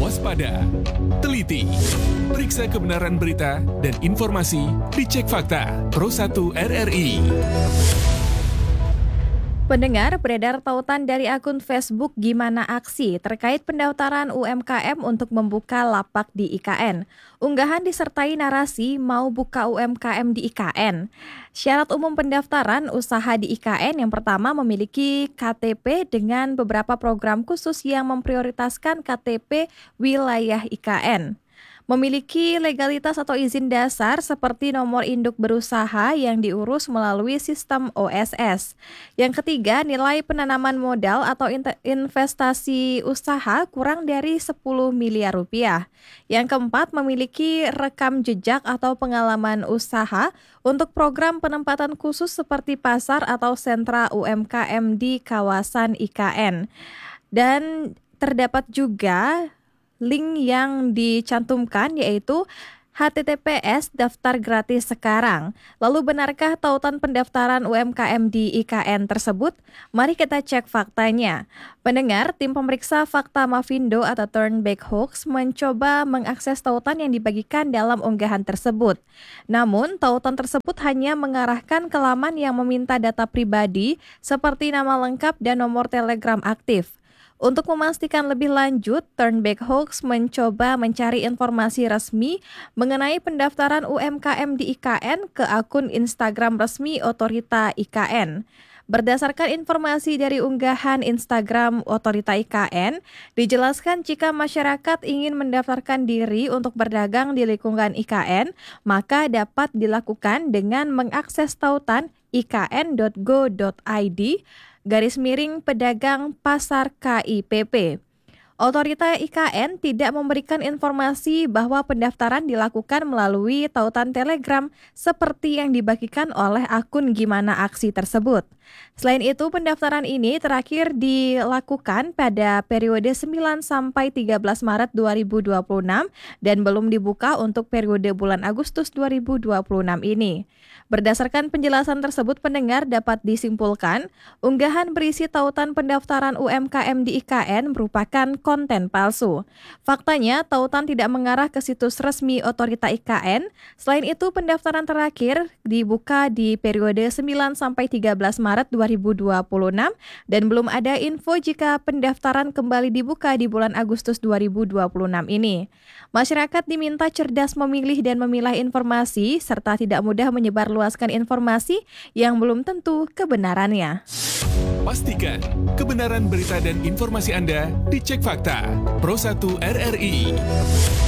waspada, teliti, periksa kebenaran berita dan informasi dicek fakta Pro 1 RRI. Pendengar, beredar tautan dari akun Facebook Gimana Aksi terkait pendaftaran UMKM untuk membuka lapak di IKN. Unggahan disertai narasi mau buka UMKM di IKN. Syarat umum pendaftaran usaha di IKN yang pertama memiliki KTP dengan beberapa program khusus yang memprioritaskan KTP wilayah IKN. Memiliki legalitas atau izin dasar seperti nomor induk berusaha yang diurus melalui sistem OSS. Yang ketiga, nilai penanaman modal atau investasi usaha kurang dari 10 miliar rupiah. Yang keempat, memiliki rekam jejak atau pengalaman usaha untuk program penempatan khusus seperti pasar atau sentra UMKM di kawasan IKN. Dan terdapat juga link yang dicantumkan yaitu https daftar gratis sekarang. Lalu benarkah tautan pendaftaran UMKM di IKN tersebut? Mari kita cek faktanya. Pendengar, tim pemeriksa fakta Mavindo atau Turnback Hoax mencoba mengakses tautan yang dibagikan dalam unggahan tersebut. Namun, tautan tersebut hanya mengarahkan ke laman yang meminta data pribadi seperti nama lengkap dan nomor Telegram aktif. Untuk memastikan lebih lanjut, Turnback Hoax mencoba mencari informasi resmi mengenai pendaftaran UMKM di IKN ke akun Instagram resmi Otorita IKN. Berdasarkan informasi dari unggahan Instagram Otorita IKN, dijelaskan jika masyarakat ingin mendaftarkan diri untuk berdagang di lingkungan IKN, maka dapat dilakukan dengan mengakses tautan ikn.go.id/pedagang pasar KIPP. Otorita IKN tidak memberikan informasi bahwa pendaftaran dilakukan melalui tautan Telegram seperti yang dibagikan oleh akun Gimana Aksi tersebut. Selain itu, pendaftaran ini terakhir dilakukan pada periode 9 sampai 13 Maret 2026 dan belum dibuka untuk periode bulan Agustus 2026 ini. Berdasarkan penjelasan tersebut, pendengar dapat disimpulkan, unggahan berisi tautan pendaftaran UMKM di IKN merupakan konten palsu. Faktanya, tautan tidak mengarah ke situs resmi Otorita IKN. Selain itu, pendaftaran terakhir dibuka di periode 9 sampai 13 Maret 2026 dan belum ada info jika pendaftaran kembali dibuka di bulan Agustus 2026 ini. Masyarakat diminta cerdas memilih dan memilah informasi serta tidak mudah menyebarluaskan informasi yang belum tentu kebenarannya. Pastikan kebenaran berita dan informasi Anda dicek fakta Pro 1 RRI.